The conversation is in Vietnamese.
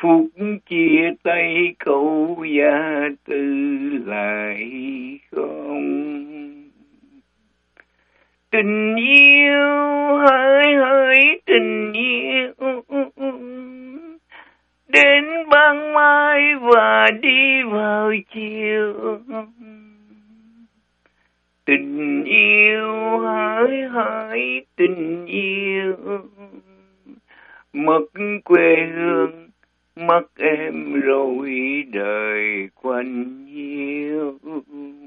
phút chia tay câu gia tư lại không. Tình yêu hỡi hỡi tình yêu, đến ban mai và đi vào chiều. Tình yêu hỡi hỡi tình yêu, mất quê hương mất em rồi đời quanh nhiêu.